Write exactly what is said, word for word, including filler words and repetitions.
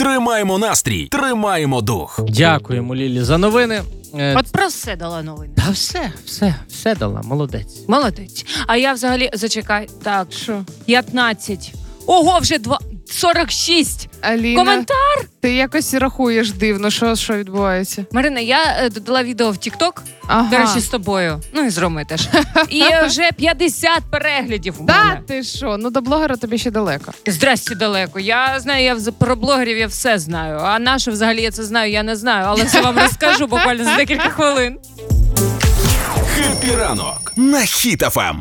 Тримаємо настрій, тримаємо дух. Дякуємо, Лілі, за новини. Е, От про все дала новини. Та все, все, все дала, молодець. Молодець. А я взагалі, зачекай, так, Що? п'ятнадцять. Ого, вже два... сорок шість. Аліна, Коментар? ти якось рахуєш дивно, що, що відбувається. Марина, я е, додала відео в TikTok, Ага. до речі, з тобою. Ну і з Ромою теж. І е, вже п'ятдесят переглядів у Та мене. ти що? Ну до блогера тобі ще далеко. Здрасте далеко. Я знаю, я вз- про блогерів я все знаю. А на що взагалі я це знаю, я не знаю. Але все вам розкажу буквально за декілька хвилин. Хеппі ранок на Хіт еф ем.